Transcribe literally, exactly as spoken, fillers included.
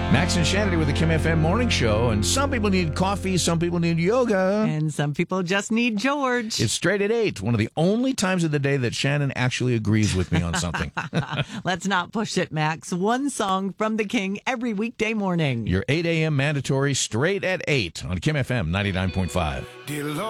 Max and Shanity with the Kim F M Morning Show. And some people need coffee, some people need yoga. And some people just need George. It's straight at eight, one of the only times of the day that Shannon actually agrees with me on something. Let's not push it, Max. One song from the King every weekday morning. Your eight a.m. mandatory straight at eight on Kim F M ninety-nine point five.